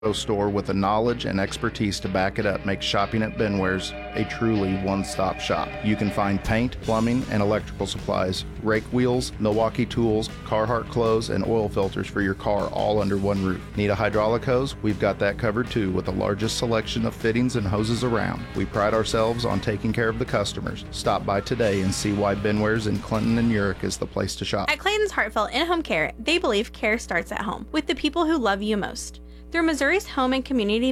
store with the knowledge and expertise to back it up makes shopping at Benware's a truly one-stop shop. You can find paint, plumbing, and electrical supplies, rake wheels, Milwaukee tools, Carhartt clothes, and oil filters for your car all under one roof. Need a hydraulic hose? We've got that covered too with the largest selection of fittings and hoses around. We pride ourselves on taking care of the customers. Stop by today and see why Benware's in Clinton and Urick is the place to shop. At Clayton's Heartfelt In-Home Care, they believe care starts at home with the people who love you most. Through Missouri's home and community